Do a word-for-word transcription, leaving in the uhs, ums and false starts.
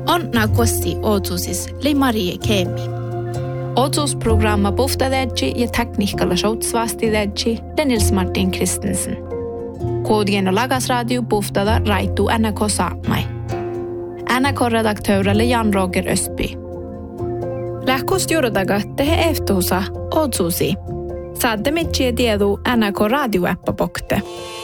On nakosti Ootsusis li Marie Keemi. Ootsus-programma puhtadedji ja tekniikalla shoutsvastidedji le Nils Martin Kristensen. Koodien og lagasradio puhtada raitu N K Saamai. N K-redaktöörelle Jan Roger Östby. Lähkust juurdaga tehe eftuusa Ootsusi. Saadde mitjiä tiedu N K radioäppä pokte.